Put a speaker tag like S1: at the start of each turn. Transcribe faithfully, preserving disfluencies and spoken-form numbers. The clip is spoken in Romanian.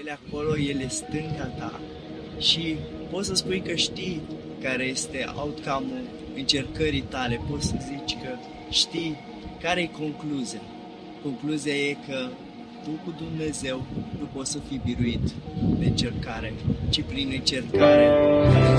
S1: ele acolo, ele stânga ta și poți să spui că știi care este outcome-ul încercării tale, poți să zici că știi care e concluzia. Concluzia e că tu cu Dumnezeu nu poți să fii biruit de încercare, ci prin încercare